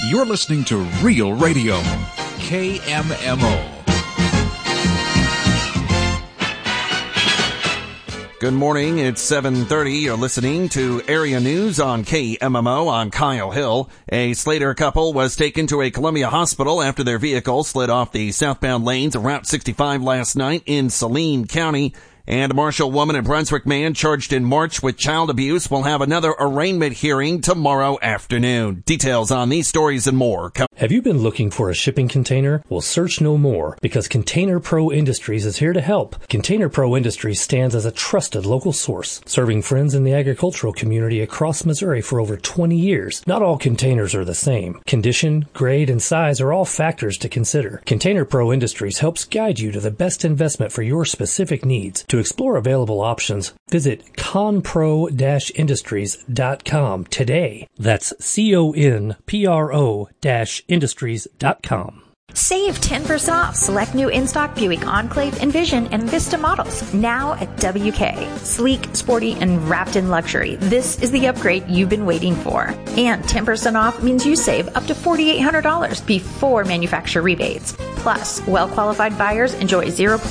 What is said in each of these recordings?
You're listening to Real Radio, KMMO. Good morning, it's 7:30. You're listening to Area News on KMMO. I'm Kyle Hill. A Slater couple was taken to a Columbia hospital after their vehicle slid off the southbound lanes of Route 65 last night in Saline County. And a Marshall woman and Brunswick man charged in March with child abuse will have another arraignment hearing tomorrow afternoon. Details on these stories and more. Have you been looking for a shipping container? Well, search no more, because Container Pro Industries is here to help. Container Pro Industries stands as a trusted local source, serving friends in the agricultural community across Missouri for over 20 years. Not all containers are the same. Condition, grade, and size are all factors to consider. Container Pro Industries helps guide you to the best investment for your specific needs. To explore available options, visit conpro-industries.com today. That's CONPRO-industries.com. Save 10% off select new in-stock Buick Enclave, Envision, and Vista models now at WK. Sleek, sporty, and wrapped in luxury. This is the upgrade you've been waiting for. And 10% off means you save up to $4,800 before manufacturer rebates. Plus, well-qualified buyers enjoy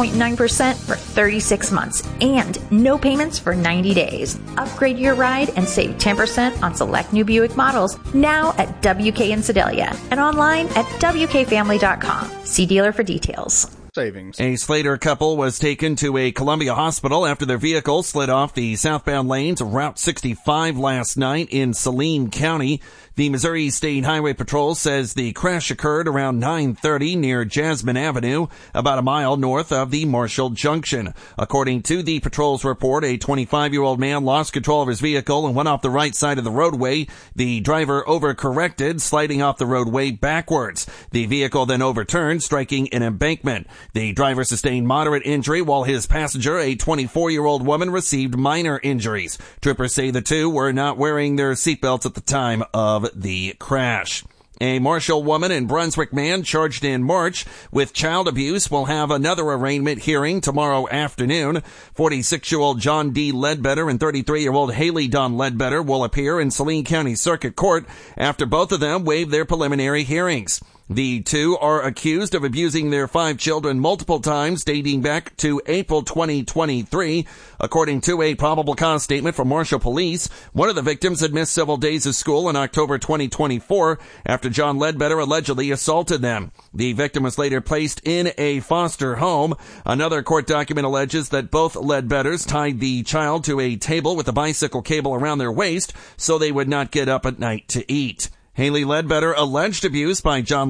0.9% for 36 months and no payments for 90 days. Upgrade your ride and save 10% on select new Buick models now at WK in Sedalia and online at WKFamily.com. See dealer for details. Savings. A Slater couple was taken to a Columbia hospital after their vehicle slid off the southbound lanes of Route 65 last night in Saline County. The Missouri State Highway Patrol says the crash occurred around 9:30 near Jasmine Avenue, about a mile north of the Marshall Junction. According to the patrol's report, a 25-year-old man lost control of his vehicle and went off the right side of the roadway. The driver overcorrected, sliding off the roadway backwards. The vehicle then overturned, striking an embankment. The driver sustained moderate injury, while his passenger, a 24-year-old woman, received minor injuries. Troopers say the two were not wearing their seatbelts at the time of the crash. A Marshall woman and Brunswick man charged in March with child abuse will have another arraignment hearing tomorrow afternoon. 46-year-old John D. Ledbetter and 33-year-old Haley Don Ledbetter will appear in Saline County Circuit Court after both of them waived their preliminary hearings. The two are accused of abusing their 5 children multiple times dating back to April 2023. According to a probable cause statement from Marshall Police, one of the victims had missed several days of school in October 2024 after John Ledbetter allegedly assaulted them. The victim was later placed in a foster home. Another court document alleges that both Ledbetters tied the child to a table with a bicycle cable around their waist so they would not get up at night to eat. Haley Ledbetter alleged abuse by John